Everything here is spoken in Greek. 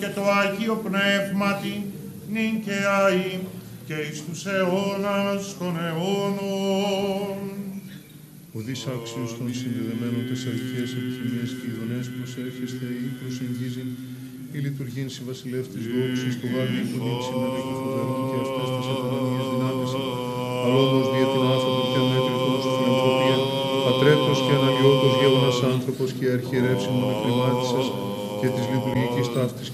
και το Άγιο Πνεύματι, νυν και αεί, και εις τους αιώνας των αιώνων. Ουδείς άξιος των συνδεδεμένων τες αληθείες επιθυμίες και ειδονές προσέρχεστε ή προσεγγίζει η λειτουργήν σοι βασιλεύ της δόξης, το Άγιο που νύν σήμερα και φοβερών και αυτές τις επαναλίες δυνάμεις, αλλά όμως δια την άνθρωπο και αμέτρητος του φιλανθρωπία, πατρέτος και αναλυότος γέωνας άνθρωπος και αρχιερεύσιμον εκκλημάτισας και της λειτουργικής ταύτης